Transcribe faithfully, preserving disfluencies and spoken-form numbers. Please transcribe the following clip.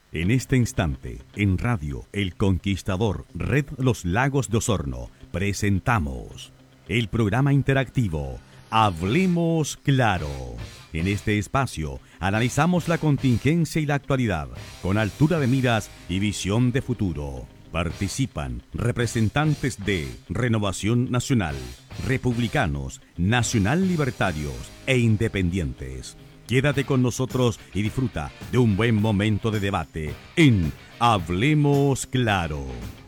En este instante, en Radio El Conquistador, Red Los Lagos de Osorno, presentamos el programa interactivo Hablemos Claro. En este espacio analizamos la contingencia y la actualidad con altura de miras y visión de futuro. Participan representantes de Renovación Nacional, republicanos, nacional libertarios e independientes. Quédate con nosotros y disfruta de un buen momento de debate en Hablemos Claro.